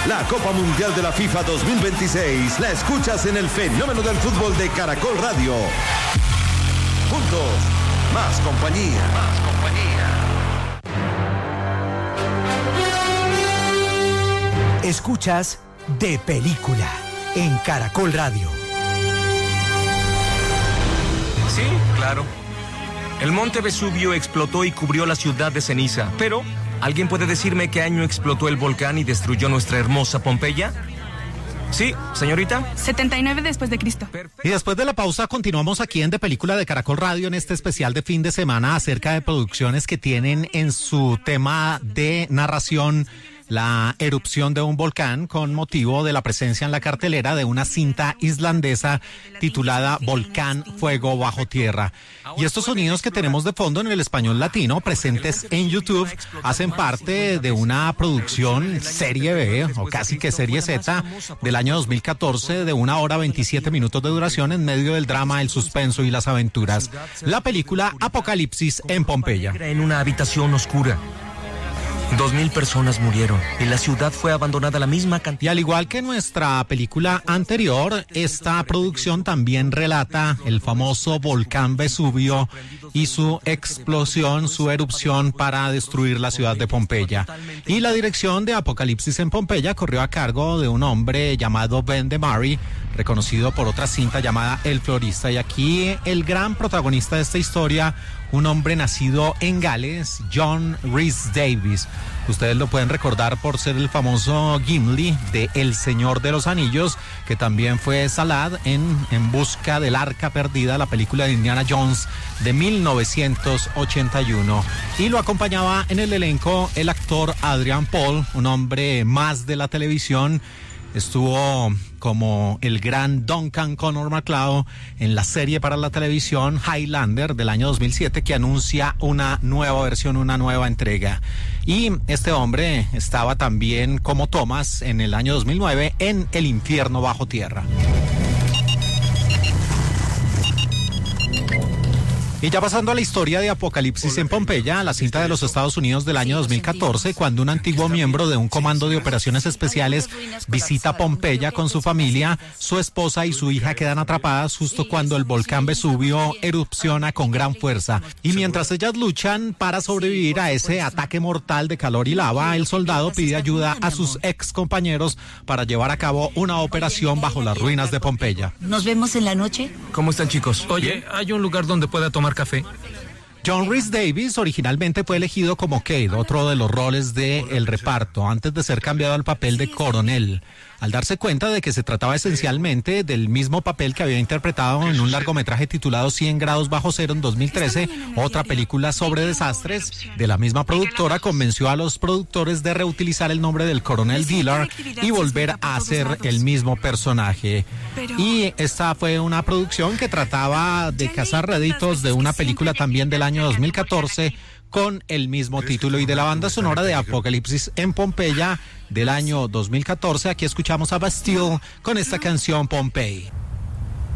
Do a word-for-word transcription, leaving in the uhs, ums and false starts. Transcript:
La Copa Mundial de la FIFA dos mil veintiséis la escuchas en el fenómeno del fútbol de Caracol Radio. Juntos, más compañía. Más compañía. Escuchas De Película en Caracol Radio. Sí, claro. El monte Vesubio explotó y cubrió la ciudad de ceniza, pero ¿alguien puede decirme qué año explotó el volcán y destruyó nuestra hermosa Pompeya? Sí, señorita. setenta y nueve después de Cristo. Y después de la pausa continuamos aquí en De Película de Caracol Radio en este especial de fin de semana acerca de producciones que tienen en su tema de narración la erupción de un volcán con motivo de la presencia en la cartelera de una cinta islandesa titulada Volcán Fuego Bajo Tierra. Y estos sonidos que tenemos de fondo en el español latino presentes en YouTube hacen parte de una producción serie B o casi que serie Z del año dos mil catorce de una hora veintisiete minutos de duración en medio del drama, el suspenso y las aventuras. La película Apocalipsis en Pompeya. En una habitación oscura. Dos mil personas murieron y la ciudad fue abandonada la misma cantidad. Y al igual que nuestra película anterior, esta producción también relata el famoso volcán Vesubio y su explosión, su erupción para destruir la ciudad de Pompeya. Y la dirección de Apocalipsis en Pompeya corrió a cargo de un hombre llamado Ben DeMari, reconocido por otra cinta llamada El Florista. Y aquí el gran protagonista de esta historia, un hombre nacido en Gales, John Rhys Davies. Ustedes lo pueden recordar por ser el famoso Gimli de El Señor de los Anillos, que también fue Salad en En Busca del Arca Perdida, la película de Indiana Jones de mil novecientos ochenta y uno. Y lo acompañaba en el elenco el actor Adrian Paul, un hombre más de la televisión. Estuvo como el gran Duncan Connor MacLeod en la serie para la televisión Highlander del año dos mil siete, que anuncia una nueva versión, una nueva entrega. Y este hombre estaba también como Thomas en el año dos mil nueve en El Infierno Bajo Tierra. Y ya pasando a la historia de Apocalipsis en Pompeya, la cinta de los Estados Unidos del año dos mil catorce, cuando un antiguo miembro de un comando de operaciones especiales visita Pompeya con su familia, su esposa y su hija quedan atrapadas justo cuando el volcán Vesubio erupciona con gran fuerza. Y mientras ellas luchan para sobrevivir a ese ataque mortal de calor y lava, el soldado pide ayuda a sus ex compañeros para llevar a cabo una operación bajo las ruinas de Pompeya. ¿Nos vemos en la noche? ¿Cómo están, chicos? Oye, ¿hay un lugar donde pueda tomar café? John Rhys Davies originalmente fue elegido como Cade, otro de los roles del reparto, antes de ser cambiado al papel de coronel, al darse cuenta de que se trataba esencialmente del mismo papel que había interpretado en un largometraje titulado cien grados bajo cero en dos mil trece, otra película sobre desastres de la misma productora. Convenció a los productores de reutilizar el nombre del coronel Dillard y volver a hacer el mismo personaje. Y esta fue una producción que trataba de cazar réditos de una película también del año dos mil catorce con el mismo título y de la banda sonora de Apocalipsis en Pompeya del año dos mil catorce. Aquí escuchamos a Bastille con esta canción Pompeii.